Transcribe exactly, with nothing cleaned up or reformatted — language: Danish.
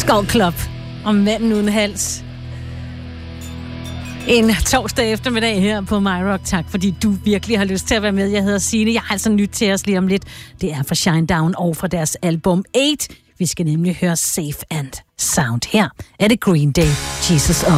Skull Club om manden uden hals. En torsdag eftermiddag her på MyRock. Tak, fordi du virkelig har lyst til at være med. Jeg hedder Signe. Jeg har altså nyt til os lige om lidt. Det er fra Shinedown og fra deres album otte. Vi skal nemlig høre Safe and Sound. Her er det Green Day, Jesus Up.